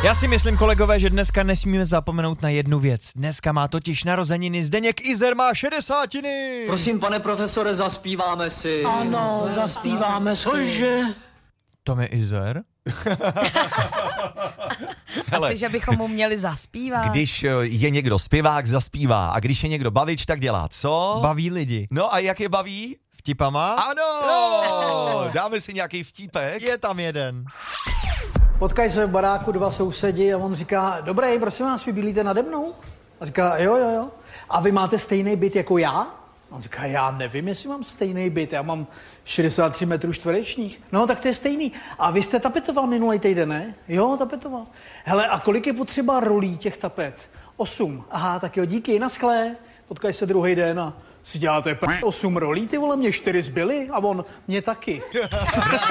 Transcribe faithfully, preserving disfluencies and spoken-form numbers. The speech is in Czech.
Já si myslím, kolegové, že dneska nesmíme zapomenout na jednu věc. Dneska má totiž narozeniny Zdeněk Izer, má šedesátiny. Prosím, pane profesore, zaspíváme si. Ano, zaspíváme si. Cože? Tom je Izer? Hele, asi, že bychom mu měli zaspívat. Když je někdo zpěvák, zaspívá. A když je někdo bavič, tak dělá co? Baví lidi. No a jak je baví? Vtipama? Ano! No! Dáme si nějaký vtípek. Je tam jeden. Potkají se v baráku dva sousedi a on říká, dobrý, prosím vás, vy bydlíte nade mnou? A říká, jo, jo, jo. A vy máte stejný byt jako já? A on říká, já nevím, jestli mám stejný byt, já mám šedesát tři metrů čtverečních. No, tak to je stejný. A vy jste tapetoval minulý týden, ne? Jo, tapetoval. Hele, a kolik je potřeba rolí těch tapet? Osm. Aha, tak jo, díky, naschlé. Potkají se druhý den a si děláte p*** osm rolí, ty vole, mě čtyři zbyly a on, mě taky.